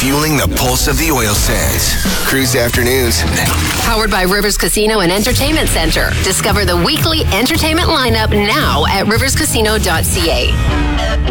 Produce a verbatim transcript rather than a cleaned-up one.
fueling the pulse of the oil sands. Cruise Afternoons. Powered by Rivers Casino and Entertainment Center. Discover the weekly entertainment lineup now at rivers casino dot c a.